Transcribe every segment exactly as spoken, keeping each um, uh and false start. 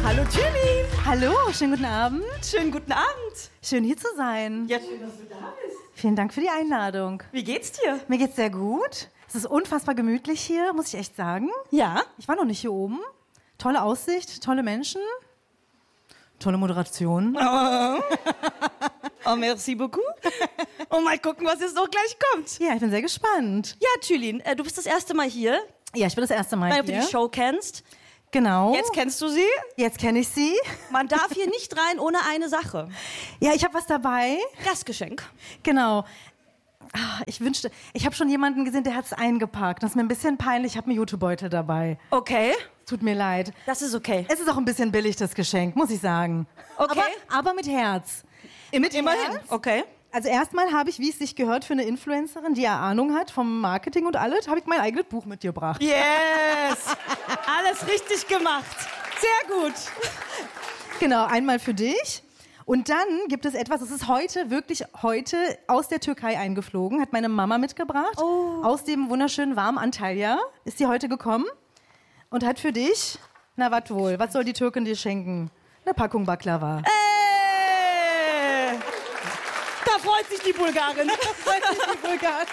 Hallo Tülin. Hallo, schönen guten Abend. Schönen guten Abend. Schön hier zu sein. Ja, schön, dass du da bist. Vielen Dank für die Einladung. Wie geht's dir? Mir geht's sehr gut. Es ist unfassbar gemütlich hier, muss ich echt sagen. Ja. Ich war noch nicht hier oben. Tolle Aussicht, tolle Menschen, tolle Moderation. Oh, oh merci beaucoup. Und mal gucken, was jetzt noch gleich kommt. Ja, ich bin sehr gespannt. Ja, Tülin, äh, du bist das erste Mal hier. Ja, ich bin das erste Mal Ich weiß nicht, ob hier. du die Show kennst. Genau. Jetzt kennst du sie. Jetzt kenne ich sie. Man darf hier nicht rein ohne eine Sache. Ja, ich habe was dabei. Gastgeschenk. Genau. Ah, ich wünschte, ich habe schon jemanden gesehen, der hat es eingepackt. Das ist mir ein bisschen peinlich. Ich habe einen Jutebeutel dabei. Okay. Tut mir leid. Das ist okay. Es ist auch ein bisschen billig, das Geschenk, muss ich sagen. Okay. Aber, aber mit Herz. Mit immerhin. Herz? Okay. Also erstmal habe ich, wie es sich gehört für eine Influencerin, die ja Ahnung hat vom Marketing und alles, habe ich mein eigenes Buch mitgebracht. Yes. Alles richtig gemacht. Sehr gut. Genau, einmal für dich. Und dann gibt es etwas, das ist heute, wirklich heute aus der Türkei eingeflogen, hat meine Mama mitgebracht. Oh. Aus dem wunderschönen warmen Antalya ist sie heute gekommen und hat für dich, na wat wohl, was soll die Türkin dir schenken? Eine Packung Baklava. Äh, da freut sich die Bulgarin. Die Bulgarin.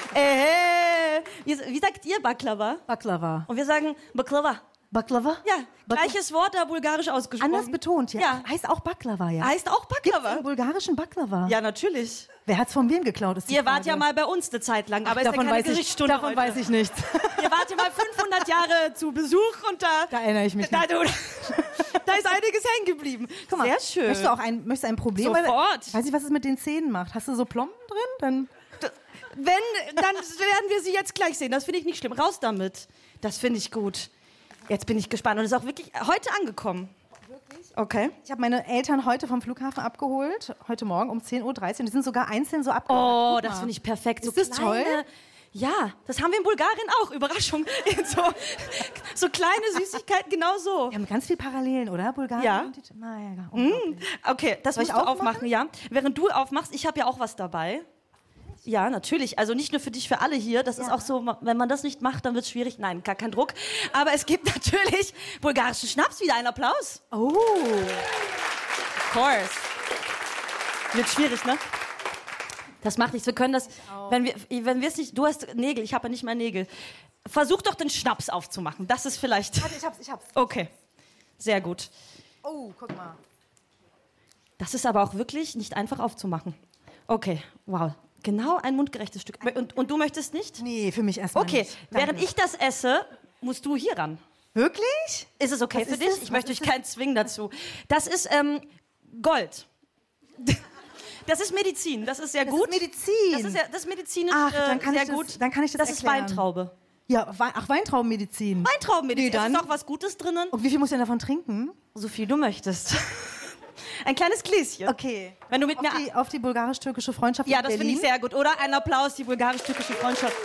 Äh, wie, wie sagt ihr Baklava? Baklava. Und wir sagen Baklava. Baklava? Ja, Bakla- gleiches Wort, da bulgarisch ausgesprochen. Anders betont, ja. Ja. Heißt auch Baklava, ja. Heißt auch Gibt's Baklava. einen bulgarischen Baklava? Ja, natürlich. Wer hat's von wem geklaut? Ist die Ihr wart Frage. ja mal bei uns eine Zeit lang, aber Ach, ist ja davon keine weiß ich, Gerichtsstunde davon heute. weiß ich nichts. Ihr wart ja mal fünfhundert Jahre zu Besuch und da... Da erinnere ich mich da, nicht. du, da ist einiges hängen geblieben. Guck mal, Sehr schön. Möchtest du auch ein, möchtest du ein Problem? Sofort. Ich weiß nicht, was es mit den Zähnen macht. Hast du so Plomben drin? Dann Wenn, dann werden wir sie jetzt gleich sehen. Das finde ich nicht schlimm. Raus damit. Das finde ich gut. Jetzt bin ich gespannt. Und es ist auch wirklich heute angekommen. Wirklich? Okay. ich habe meine Eltern heute vom Flughafen abgeholt, heute Morgen um zehn Uhr dreißig. Und die sind sogar einzeln so abgeholt. Oh, Guck das mal. finde ich perfekt. So Ist das kleine, toll? Ja, das haben wir in Bulgarien auch. Überraschung. So, so kleine Süßigkeiten, genau so. Wir haben ganz viel Parallelen, oder? Bulgarien Ja. und die... Naja, Mm, okay, das Soll musst ich du aufmachen? aufmachen, ja. Während du aufmachst, ich habe ja auch was dabei. Ja, natürlich. Also nicht nur für dich, für alle hier. Das ist auch so, wenn man das nicht macht, dann wird es schwierig. Nein, gar kein Druck. Aber es gibt natürlich bulgarischen Schnaps. Wieder ein Applaus. Oh. Of course. Wird schwierig, ne? Das macht nichts. Wir können das, wenn wir, wenn wir es nicht, du hast Nägel, ich habe ja nicht mehr Nägel. Versuch doch den Schnaps aufzumachen. Das ist vielleicht... Warte, ich hab's, ich hab's. Okay, sehr gut. Oh, guck mal. Das ist aber auch wirklich nicht einfach aufzumachen. Okay, wow. Genau ein mundgerechtes Stück. Und, und du möchtest nicht? Nee, für mich erstmal Okay, nicht. Danke. während ich das esse, musst du hier ran. Wirklich? Ist es okay Was für ist dich? das? Ich Was möchte ist dich keinen zwingen dazu. Das ist ähm, Gold. Das ist Medizin, das ist sehr Das gut. ist Medizin. Das ist, ja, das ist medizinisch Ach, dann kann äh, ich sehr das- gut. dann kann ich das Das erklären. ist Weintraube. Ja, Wei- ach, Weintraubenmedizin. Weintraubenmedizin. Nee, dann- Ist auch was Gutes drinnen? Und wie viel muss ich denn davon trinken? So viel du möchtest. Ein kleines Gläschen. Okay. Wenn du mit Auf mir... die, auf die bulgarisch-türkische Freundschaft Ja, in das finde Berlin. ich sehr gut. Oder ein Applaus, die bulgarisch-türkische Freundschaft.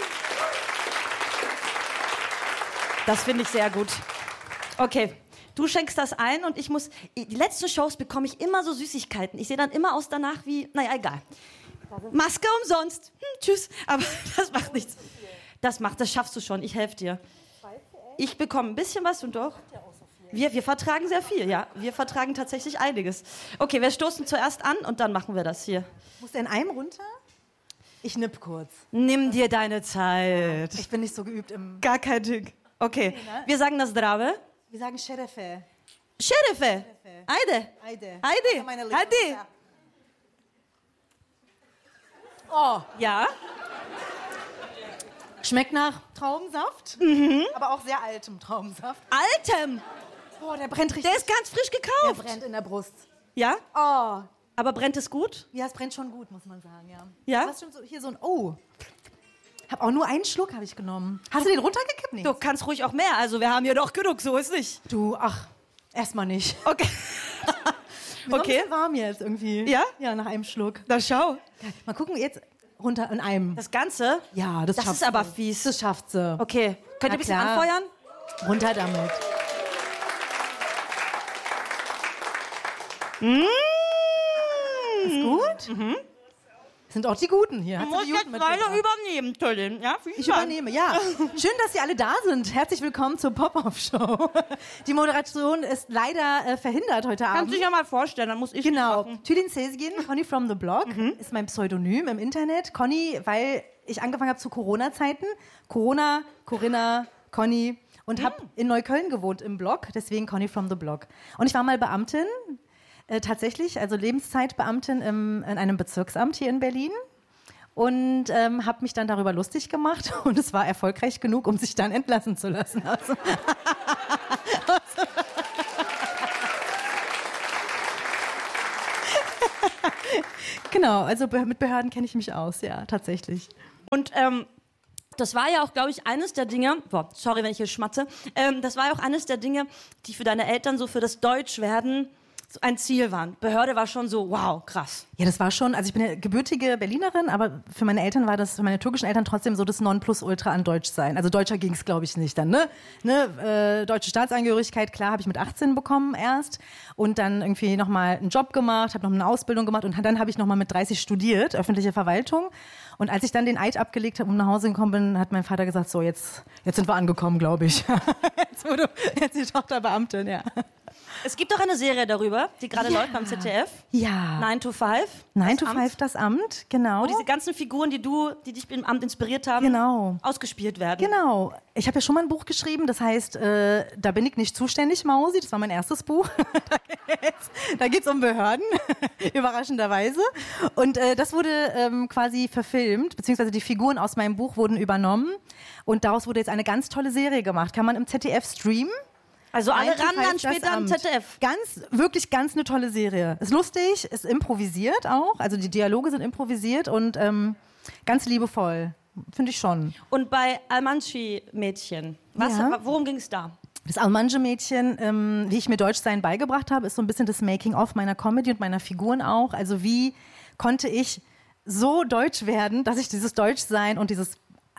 Das finde ich sehr gut. Okay, du schenkst das ein und ich muss... Die letzten Shows bekomme ich immer so Süßigkeiten. Ich sehe dann immer aus danach wie... Naja, egal. Maske umsonst. Hm, tschüss. Aber das macht nichts. Das macht, das schaffst du schon. Ich helfe dir. Ich bekomme ein bisschen was und doch... Wir, wir vertragen sehr viel, ja. Wir vertragen tatsächlich einiges. Okay, wir stoßen zuerst an und dann machen wir das hier. Muss der in einem runter? Ich nipp kurz. Nimm dir deine Zeit. Ich bin nicht so geübt im... Gar kein Ding. Okay, wir sagen das Zdrave. Wir sagen Sherefe. Sherife. Heide. Heide. Heide. Meine Lippen. Heide. Ja. Oh, Ja. schmeckt nach Traubensaft, aber auch sehr altem Traubensaft. Altem. Boah, der brennt richtig. Der ist ganz frisch Der gekauft. brennt in der Brust. Ja? Oh, Aber brennt es gut? ja, es brennt schon gut, muss man sagen, ja. Ja? Du hast schon so, hier so ein... Oh, hab auch nur einen Schluck habe ich genommen. Hast du den runtergekippt? Nee. Du kannst ruhig auch mehr. Also wir haben hier doch genug, so ist nicht. Du, ach, erstmal nicht. Okay. Mir ist noch ein Okay. bisschen warm jetzt irgendwie. Ja? Ja, nach einem Schluck. Na schau. Mal gucken, jetzt runter in einem. Das Ganze? Ja, das, Das schafft ist aber sie. fies. Das schafft sie. Okay. Könnt ihr Na ein bisschen klar. anfeuern? Runter damit. Mmh. Ist gut? Sind auch die Guten hier. Du musst jetzt weiter übernehmen, Tölin. Ja, ich übernehme, ja. Schön, dass Sie alle da sind. Herzlich willkommen zur Pop-Off-Show. Die Moderation ist leider äh, verhindert heute Abend. Kannst du dich ja mal vorstellen, dann muss ich Genau. machen. Tülin Sezgin, Conny from the Block, mhm. ist mein Pseudonym im Internet. Conny, weil ich angefangen habe zu Corona-Zeiten. Corona, Corinna, Conny und mhm. habe in Neukölln gewohnt im Block, deswegen Conny from the Block. Und ich war mal Beamtin. Äh, tatsächlich, also Lebenszeitbeamtin im, in einem Bezirksamt hier in Berlin und ähm, habe mich dann darüber lustig gemacht und es war erfolgreich genug, um sich dann entlassen zu lassen. Also genau, also mit Behörden kenne ich mich aus, ja, tatsächlich. Und ähm, das war ja auch, glaube ich, eines der Dinge, boah, sorry, wenn ich hier schmatze, ähm, das war ja auch eines der Dinge, die für deine Eltern so für das Deutschwerden so ein Ziel waren. Behörde war schon so, wow, krass. Ja, das war schon, also ich bin ja gebürtige Berlinerin, aber für meine Eltern war das, für meine türkischen Eltern trotzdem so das Nonplusultra an Deutsch sein. Also Deutscher ging es, glaube ich, nicht dann, ne? ne? Äh, deutsche Staatsangehörigkeit, klar, habe ich mit achtzehn bekommen erst und dann irgendwie nochmal einen Job gemacht, habe noch eine Ausbildung gemacht und dann habe ich nochmal mit dreißig studiert, öffentliche Verwaltung. Und als ich dann den Eid abgelegt habe und nach Hause gekommen bin, hat mein Vater gesagt, so, jetzt, jetzt sind wir angekommen, glaube ich. jetzt wurde jetzt die Tochter Beamtin, ja. Es gibt auch eine Serie darüber, die gerade ja. läuft beim Z D F. Ja. nine to five. nine to five, das Amt, genau. Wo diese ganzen Figuren, die du, die dich im Amt inspiriert haben, genau. ausgespielt werden. Genau. Ich habe ja schon mal ein Buch geschrieben, das heißt, äh, da bin ich nicht zuständig, Mausi. Das war mein erstes Buch. da geht es um Behörden, überraschenderweise. Und äh, das wurde ähm, quasi verfilmt, beziehungsweise die Figuren aus meinem Buch wurden übernommen. Und daraus wurde jetzt eine ganz tolle Serie gemacht. Kann man im Z D F streamen. Also alle ran dann später am Z D F. Ganz, wirklich ganz eine tolle Serie. Ist lustig, ist improvisiert auch. Also die Dialoge sind improvisiert und ähm, ganz liebevoll. Finde ich schon. Und bei Almanci-Mädchen, was, ja. worum ging es da? Das Almanci-Mädchen, ähm, wie ich mir Deutschsein beigebracht habe, ist so ein bisschen das Making-of meiner Comedy und meiner Figuren auch. Also wie konnte ich so deutsch werden, dass ich dieses Deutschsein und dieses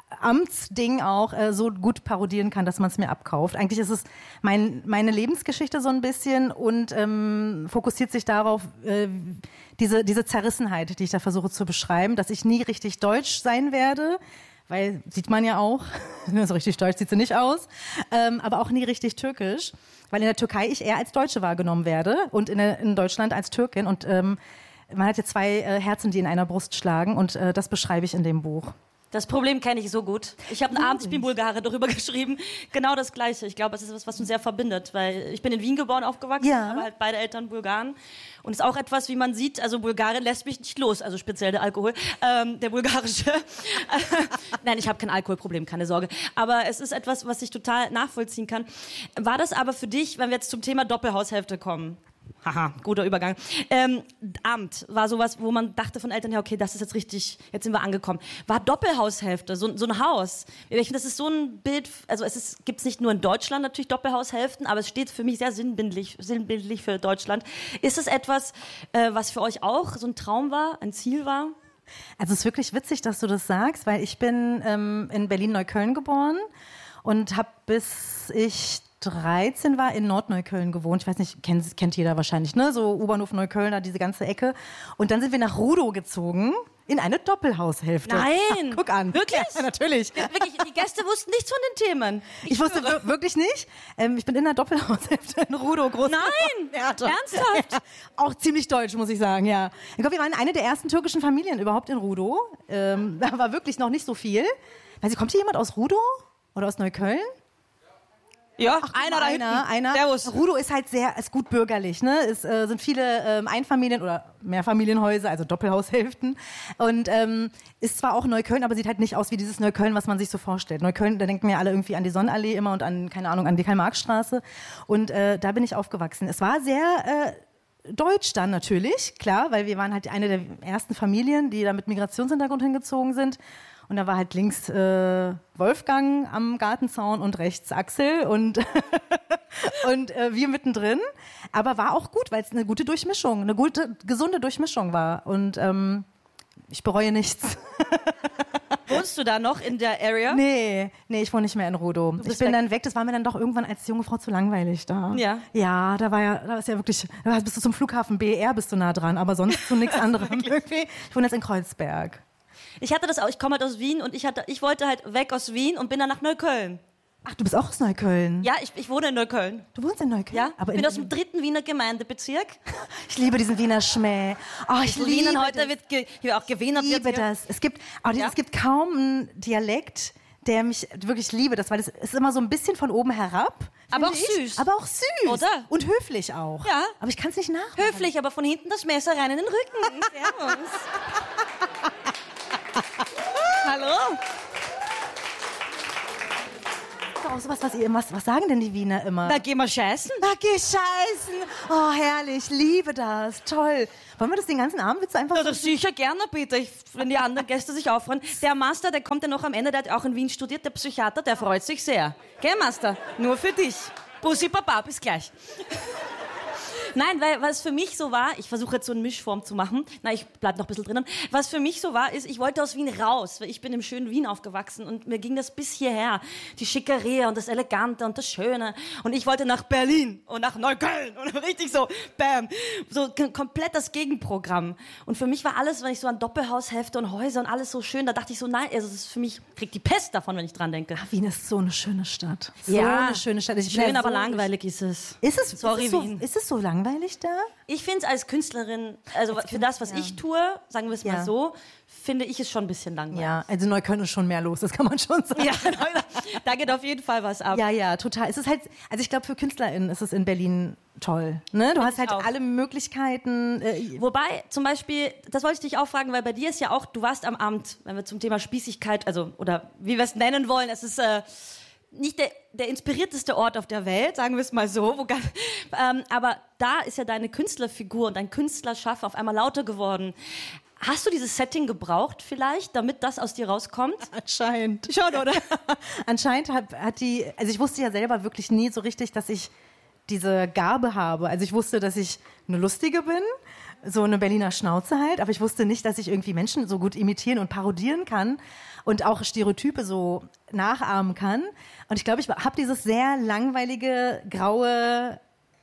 Amtsding auch äh, so gut parodieren kann, dass man es mir abkauft. Eigentlich ist es mein, meine Lebensgeschichte so ein bisschen und ähm, fokussiert sich darauf, äh, diese, diese Zerrissenheit, die ich da versuche zu beschreiben, dass ich nie richtig deutsch sein werde, weil, sieht man ja auch, so richtig deutsch sieht sie nicht aus, ähm, aber auch nie richtig türkisch, weil in der Türkei ich eher als Deutsche wahrgenommen werde und in, der, in Deutschland als Türkin und ähm, man hat ja zwei äh, Herzen, die in einer Brust schlagen und äh, das beschreibe ich in dem Buch. Das Problem kenne ich so gut. Ich habe einen Abend, ich bin Bulgare, darüber geschrieben. Genau das Gleiche. Ich glaube, es ist etwas, was uns sehr verbindet, weil ich bin in Wien geboren, aufgewachsen, ja. aber halt beide Eltern Bulgaren. Und es ist auch etwas, wie man sieht, also Bulgarien lässt mich nicht los, also speziell der Alkohol, ähm, der bulgarische. Nein, ich habe kein Alkoholproblem, keine Sorge. Aber es ist etwas, was ich total nachvollziehen kann. War das aber für dich, wenn wir jetzt zum Thema Doppelhaushälfte kommen, haha, guter Übergang. Ähm, Amt war sowas, wo man dachte von Eltern her, okay, das ist jetzt richtig, jetzt sind wir angekommen. War Doppelhaushälfte, so, so ein Haus. Ich finde, das ist so ein Bild, also es gibt es nicht nur in Deutschland natürlich Doppelhaushälften, aber es steht für mich sehr sinnbildlich, sinnbildlich für Deutschland. Ist es etwas, äh, was für euch auch so ein Traum war, ein Ziel war? Also es ist wirklich witzig, dass du das sagst, weil ich bin ähm, in Berlin-Neukölln geboren und habe bis ich dreizehn war in Nordneukölln gewohnt. Ich weiß nicht, kennt, kennt jeder wahrscheinlich, ne? So U-Bahnhof Neukölln, da diese ganze Ecke. Und dann sind wir nach Rudow gezogen, in eine Doppelhaushälfte. Nein! Ach, guck an. Wirklich? Ja, natürlich. Wirklich, die Gäste wussten nichts von den Themen. Ich, ich wusste wir- wirklich nicht. Ähm, ich bin in einer Doppelhaushälfte in Rudow groß. Nein! Ernsthaft? Ja, auch ziemlich deutsch, muss ich sagen, ja. Ich glaube, wir waren eine der ersten türkischen Familien überhaupt in Rudow. Ähm, da war wirklich noch nicht so viel. Weiß ich, kommt hier jemand aus Rudow? Oder aus Neukölln? Ja, Ach, einer da hinten. Einer, einer. Servus. Rudow ist halt sehr, ist gut bürgerlich, ne? Es äh, sind viele ähm, Einfamilien- oder Mehrfamilienhäuser, also Doppelhaushälften. Und ähm, ist zwar auch Neukölln, aber sieht halt nicht aus wie dieses Neukölln, was man sich so vorstellt. Neukölln, da denken wir alle irgendwie an die Sonnenallee immer und an, keine Ahnung, an die Karl-Marx-Straße. Und äh, da bin ich aufgewachsen. Es war sehr äh, deutsch dann natürlich, klar, weil wir waren halt eine der ersten Familien, die da mit Migrationshintergrund hingezogen sind. Und da war halt links äh, Wolfgang am Gartenzaun und rechts Axel und, und äh, wir mittendrin. Aber war auch gut, weil es eine gute Durchmischung, eine gute, gesunde Durchmischung war. Und ähm, ich bereue nichts. Wohnst du da noch in der Area? Nee, nee, ich wohne nicht mehr in Rudow. Ich bin weg. dann weg, das war mir dann doch irgendwann als junge Frau zu langweilig da. Ja. Ja, da war ja, da ist ja wirklich, da bist du zum Flughafen B R bist du nah dran, aber sonst zu nichts anderem irgendwie. Ich wohne jetzt in Kreuzberg. Ich hatte das auch, ich komme halt aus Wien und ich, hatte, ich wollte halt weg aus Wien und bin dann nach Neukölln. Ach, du bist auch aus Neukölln? Ja, ich, ich wohne in Neukölln. Du wohnst in Neukölln? Ja, aber ich bin in, aus dem dritten Wiener Gemeindebezirk. Ich liebe diesen Wiener Schmäh. Oh, ich Also liebe Wien heute das. wird ge, hier auch gewienert. Ich liebe wird hier. das. Es gibt, oh, Ja? es gibt kaum einen Dialekt, der mich wirklich liebe. Das, weil es ist immer so ein bisschen von oben herab. Aber auch finde ich. süß. Aber auch süß. Oder? Und höflich auch. Ja. Aber ich kann es nicht nachmachen. Höflich, aber von hinten das Messer rein in den Rücken. Servus. Hallo? Auch sowas, was, ihr, was, was sagen denn die Wiener immer? Da gehen wir scheißen. Na, geh scheißen. Oh, herrlich. Liebe das. Toll. Wollen wir das den ganzen Abend jetzt einfach Ja, so... das sicher gerne, bitte, ich, wenn die anderen Gäste sich aufrennen. Der Master, der kommt ja noch am Ende, der hat auch in Wien studiert, der Psychiater, der freut sich sehr. Gell, Master? Nur für dich. Bussi Baba, bis gleich. Nein, weil was für mich so war, ich versuche jetzt so eine Mischform zu machen, na, ich bleib noch ein bisschen drinnen, was für mich so war, ist, ich wollte aus Wien raus, weil ich bin im schönen Wien aufgewachsen und mir ging das bis hierher, die Schickeria und das Elegante und das Schöne und ich wollte nach Berlin und nach Neukölln und richtig so, bam, so k- komplett das Gegenprogramm und für mich war alles, wenn ich so an Doppelhaushälfte und Häuser und alles so schön, da dachte ich so, nein, also das ist für mich, kriegt die Pest davon, wenn ich dran denke. Wien ist so eine schöne Stadt. So Ja, eine schöne Stadt. Ich bin Schön, ja aber so langweilig ist es. Ist es, Sorry, ist es so, Wien. Ist es so langweilig da? Ich finde es als Künstlerin, also für das, was ja. ich tue, sagen wir es Ja. mal so, finde ich es schon ein bisschen langweilig. Ja, also in Neukölln ist schon mehr los, das kann man schon sagen. Ja, da geht auf jeden Fall was ab. Ja, ja, total. Es ist halt, also ich glaube, für KünstlerInnen ist es in Berlin toll. Ne? Du hast halt auch. alle Möglichkeiten. Äh, Wobei, zum Beispiel, das wollte ich dich auch fragen, weil bei dir ist ja auch, du warst am Amt, wenn wir zum Thema Spießigkeit, also, oder wie wir es nennen wollen, es ist äh, nicht der, der inspirierteste Ort auf der Welt, sagen wir es mal so, wo ganz, ähm, aber da ist ja deine Künstlerfigur und dein Künstlerschaffen auf einmal lauter geworden. Hast du dieses Setting gebraucht vielleicht, damit das aus dir rauskommt? Anscheinend. Schon, oder? Anscheinend hat, hat die, also ich wusste ja selber wirklich nie so richtig, dass ich diese Gabe habe. Also ich wusste, dass ich eine Lustige bin, so eine Berliner Schnauze halt, aber ich wusste nicht, dass ich irgendwie Menschen so gut imitieren und parodieren kann und auch Stereotype so nachahmen kann. Und ich glaube, ich habe dieses sehr langweilige, graue,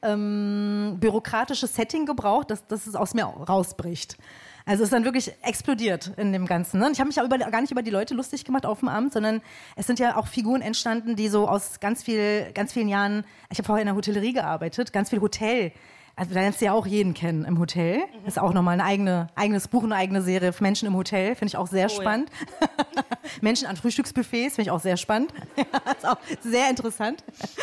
ähm, bürokratische Setting gebraucht, dass, dass es aus mir rausbricht. Also es ist dann wirklich explodiert in dem Ganzen. Ne? Und ich habe mich auch über, gar nicht über die Leute lustig gemacht auf dem Amt, sondern es sind ja auch Figuren entstanden, die so aus ganz, viel, ganz vielen Jahren, ich habe vorher in der Hotellerie gearbeitet, ganz viel Hotel. Also da lernst du ja auch jeden kennen im Hotel. Das ist auch nochmal ein eigene, eigenes Buch, eine eigene Serie. Menschen im Hotel finde ich auch sehr Oh, spannend. Ja. Menschen an Frühstücksbuffets finde ich auch sehr spannend. Das ist auch sehr interessant.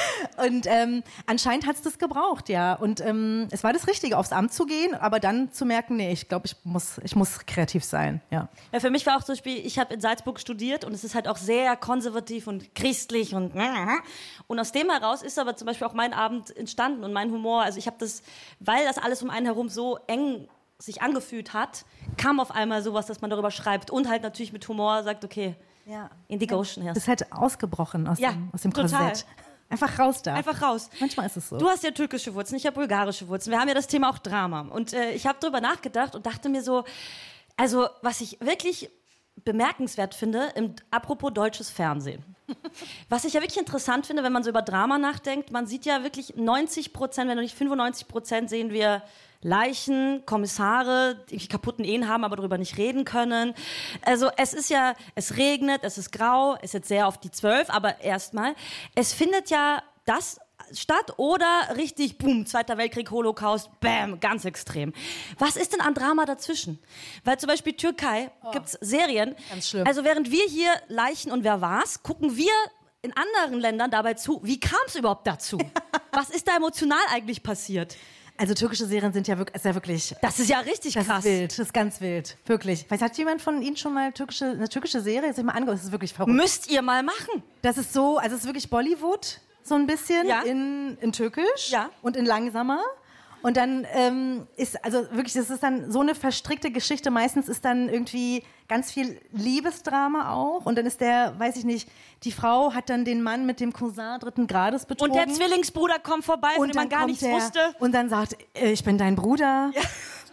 Und ähm, anscheinend hat es das gebraucht, ja. Und ähm, es war das Richtige, aufs Amt zu gehen, aber dann zu merken, nee, ich glaube, ich muss, ich muss kreativ sein, ja. Ja, für mich war auch zum Beispiel, ich habe in Salzburg studiert und es ist halt auch sehr konservativ und christlich und und aus dem heraus ist aber zum Beispiel auch mein Abend entstanden und mein Humor, also ich habe das, weil das alles um einen herum so eng sich angefühlt hat, kam auf einmal sowas, dass man darüber schreibt und halt natürlich mit Humor sagt, okay, Ja. Indigo Ocean Das ist halt ausgebrochen aus Ja, dem, aus dem total. Korsett. Einfach raus da. Einfach raus. Manchmal ist es so. Du hast ja türkische Wurzeln, ich habe bulgarische Wurzeln. Wir haben ja das Thema auch Drama. Und äh, ich habe darüber nachgedacht und dachte mir so, also was ich wirklich bemerkenswert finde, im, apropos deutsches Fernsehen. Was ich ja wirklich interessant finde, wenn man so über Drama nachdenkt, man sieht ja wirklich neunzig Prozent, wenn nicht fünfundneunzig Prozent sehen wir Leichen, Kommissare, die kaputten Ehen haben, aber darüber nicht reden können. Also es ist ja, es regnet, es ist grau, ist jetzt sehr auf die zwölf, aber erstmal, es findet ja das statt oder richtig, boom, Zweiter Weltkrieg, Holocaust, bam, ganz extrem. Was ist denn an Drama dazwischen? Weil zum Beispiel Türkei oh. gibt's Serien. Ganz schlimm. Also während wir hier Leichen und wer war's, gucken wir in anderen Ländern dabei zu. Wie kam es überhaupt dazu? Was ist da emotional eigentlich passiert? Also türkische Serien sind ja wirklich, ist ja wirklich. Das ist ja richtig Das krass. ist wild, das ist ganz wild, wirklich. Weiß, hat jemand von Ihnen schon mal türkische, eine türkische Serie sich mal angehört? Das ist wirklich verrückt. Müsst ihr mal machen. Das ist so, also es ist wirklich Bollywood, so ein bisschen Ja. in, in Türkisch Ja. und in langsamer. Und dann ähm, ist, also wirklich, das ist dann so eine verstrickte Geschichte. Meistens ist dann irgendwie ganz viel Liebesdrama auch. Und dann ist der, weiß ich nicht, die Frau hat dann den Mann mit dem Cousin dritten Grades betrogen. Und der Zwillingsbruder kommt vorbei, von und dem man dann gar kommt nichts der, wusste. Und dann sagt, äh, ich bin dein Bruder. Ja.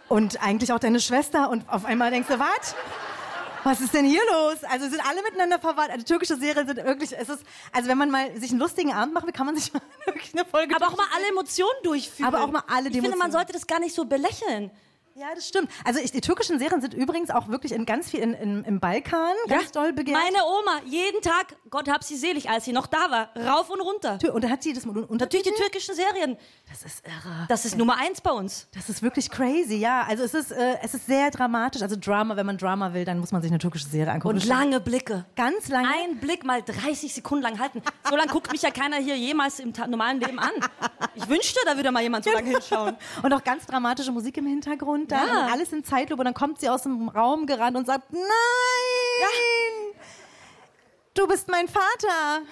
und eigentlich auch deine Schwester und auf einmal denkst du, was? Was ist denn hier los? Also sind alle miteinander verwandt. Also türkische Serien sind wirklich, es ist, also wenn man mal sich einen lustigen Abend machen will, kann man sich mal wirklich eine Folge... Aber auch mal alle Emotionen durchführen. Aber auch mal alle Ich finde, man sollte das gar nicht so belächeln. Ja, das stimmt. Also ich, die türkischen Serien sind übrigens auch wirklich in ganz viel in, in, im Balkan ganz ja, doll begehrt. Meine Oma, jeden Tag, Gott hab sie selig, als sie noch da war, rauf und runter. Und da hat sie das und natürlich die türkischen Serien. Das ist irre. Das ist Nummer eins bei uns. Das ist wirklich crazy, ja. Also es ist, äh, es ist sehr dramatisch. Also Drama, wenn man Drama will, dann muss man sich eine türkische Serie angucken. Und lange Blicke. Ganz lange. Ein Blick mal dreißig Sekunden lang halten. So lange guckt mich ja keiner hier jemals im normalen Leben an. Ich wünschte, da würde mal jemand so lange hinschauen. Und auch ganz dramatische Musik im Hintergrund. Da ja. Alles in Zeitlupe. Und dann kommt sie aus dem Raum gerannt und sagt, nein, ja. Du bist mein Vater.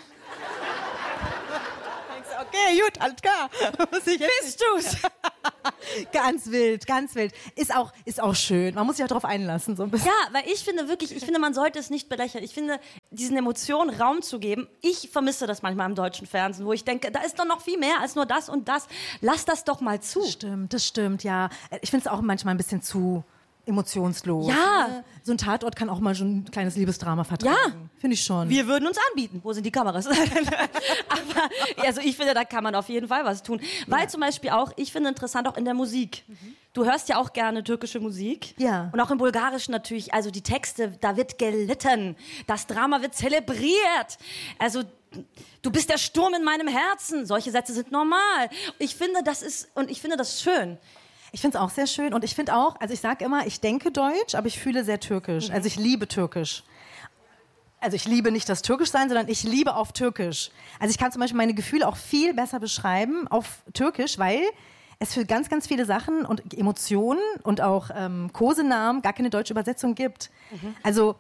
Okay, gut, alles klar. Bist du's? Ganz wild, ganz wild. Ist auch, ist auch schön. Man muss sich auch darauf einlassen. So ein bisschen. Ja, weil ich finde wirklich, ich finde, man sollte es nicht belächeln. Ich finde, diesen Emotionen Raum zu geben, ich vermisse das manchmal im deutschen Fernsehen, wo ich denke, da ist doch noch viel mehr als nur das und das. Lass das doch mal zu. Das stimmt, das stimmt, ja. Ich finde es auch manchmal ein bisschen zu emotionslos. Ja. So ein Tatort kann auch mal schon ein kleines Liebesdrama vertragen. Ja. Finde ich schon. Wir würden uns anbieten. Wo sind die Kameras? Aber also ich finde, da kann man auf jeden Fall was tun. Weil ja. zum Beispiel auch, ich finde interessant auch in der Musik. Mhm. Du hörst ja auch gerne türkische Musik. Ja. Und auch im Bulgarischen natürlich. Also die Texte, da wird gelitten. Das Drama wird zelebriert. Also du bist der Sturm in meinem Herzen. Solche Sätze sind normal. Ich finde, das ist, und ich finde das schön. Ich finde es auch sehr schön und ich finde auch, also ich sage immer, ich denke Deutsch, aber ich fühle sehr Türkisch. Mhm. Also ich liebe Türkisch. Also ich liebe nicht das Türkischsein, sondern ich liebe auf Türkisch. Also ich kann zum Beispiel meine Gefühle auch viel besser beschreiben auf Türkisch, weil es für ganz, ganz viele Sachen und Emotionen und auch ähm, Kosenamen gar keine deutsche Übersetzung gibt. Mhm. Also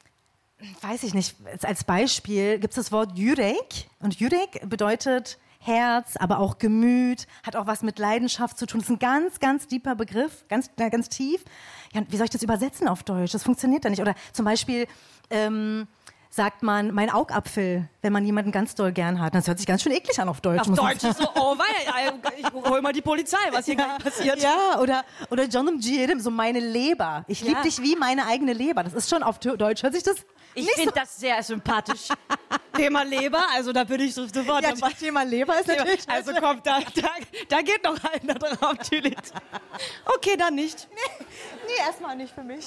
weiß ich nicht, als Beispiel gibt es das Wort Yürek und Yürek bedeutet Herz, aber auch Gemüt, hat auch was mit Leidenschaft zu tun. Das ist ein ganz, ganz tiefer Begriff, ganz, ganz tief. Ja, wie soll ich das übersetzen auf Deutsch? Das funktioniert da nicht. Oder zum Beispiel ähm, sagt man, mein Augapfel, wenn man jemanden ganz doll gern hat. Das hört sich ganz schön eklig an auf Deutsch. Auf Deutsch ist so, oh, weil, ich hol mal die Polizei, was hier ja, passiert. Ja, oder, oder Canım ciğerim, so meine Leber. Ich liebe ja. dich wie meine eigene Leber. Das ist schon auf Deutsch, hört sich das Ich finde so das sehr sympathisch. Thema Leber, also da bin ich so sofort ja, dabei. Thema Leber ist natürlich... Also komm, da, da, da geht noch einer drauf, Juliet. Okay, dann nicht. Nee, nee erstmal nicht für mich.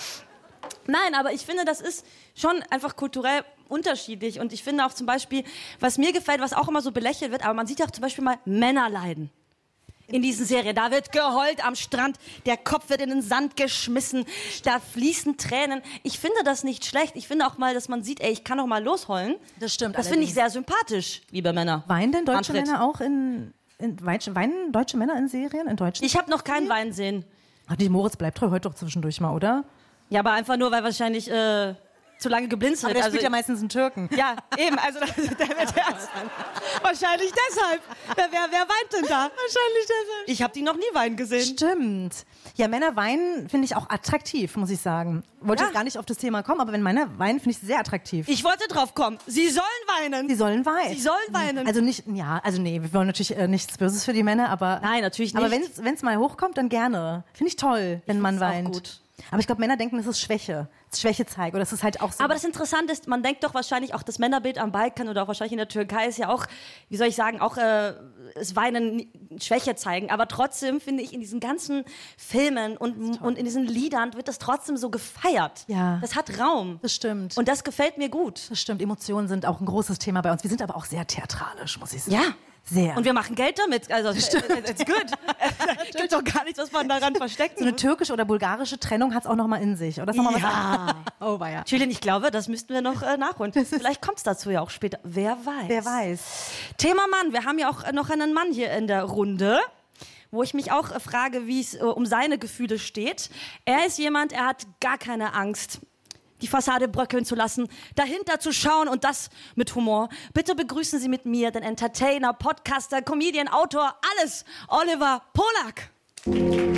Nein, aber ich finde, das ist schon einfach kulturell unterschiedlich. Und ich finde auch zum Beispiel, was mir gefällt, was auch immer so belächelt wird, aber man sieht ja auch zum Beispiel mal Männer leiden. In diesen Serien. Da wird geheult am Strand, der Kopf wird in den Sand geschmissen, da fließen Tränen. Ich finde das nicht schlecht. Ich finde auch mal, dass man sieht, ey, ich kann doch mal losheulen. Das stimmt. Das finde ich sehr sympathisch, liebe Männer. Weinen denn deutsche Manfred. Männer auch in, in weinen deutsche Männer in Serien in Deutschland? Ich habe noch keinen Wein sehen. Ach, die Moritz bleibt treu heute doch zwischendurch mal, oder? Ja, aber einfach nur, weil wahrscheinlich äh, zu lange geblinzelt. Aber der also, spielt ja meistens einen Türken. Ja, eben. Also der wird erst. Wahrscheinlich deshalb. Wer, wer, wer weint denn da? Wahrscheinlich deshalb. Ich habe die noch nie weinen gesehen. Stimmt. Ja, Männer weinen finde ich auch attraktiv, muss ich sagen. Wollte Ja. jetzt gar nicht auf das Thema kommen, aber wenn Männer weinen, finde ich sehr attraktiv. Ich wollte drauf kommen. Sie sollen weinen. Sie sollen weinen. Sie sollen weinen. Also nicht, ja, also nee, wir wollen natürlich äh, nichts Böses für die Männer, aber... Nein, natürlich nicht. Aber wenn es mal hochkommt, dann gerne. Finde ich toll, wenn man find's auch weint. gut. Aber ich glaube, Männer denken, das ist Schwäche. Das ist Schwäche zeigen. Oder das ist halt auch so. Aber das Interessante ist, man denkt doch wahrscheinlich auch, das Männerbild am Balkan oder auch wahrscheinlich in der Türkei ist ja auch, wie soll ich sagen, auch äh, es Weinen, Schwäche zeigen. Aber trotzdem finde ich, in diesen ganzen Filmen und, und in diesen Liedern wird das trotzdem so gefeiert. Ja. Das hat Raum. Das stimmt. Und das gefällt mir gut. Das stimmt. Emotionen sind auch ein großes Thema bei uns. Wir sind aber auch sehr theatralisch, muss ich sagen. Ja. Sehr. Und wir machen Geld damit. Also, it's good. Es gibt doch gar nichts, was man daran versteckt. So eine türkische oder bulgarische Trennung hat es auch noch mal in sich. Oder ist noch mal Ja. was oh, war ja. Julian, ich glaube, das müssten wir noch äh, nachholen. Vielleicht kommt es dazu ja auch später. Wer weiß. Wer weiß. Thema Mann. Wir haben ja auch noch einen Mann hier in der Runde, wo ich mich auch äh, frage, wie es äh, um seine Gefühle steht. Er ist jemand, er hat gar keine Angst, die Fassade bröckeln zu lassen, dahinter zu schauen und das mit Humor. Bitte begrüßen Sie mit mir den Entertainer, Podcaster, Comedian, Autor, alles, Oliver Polak.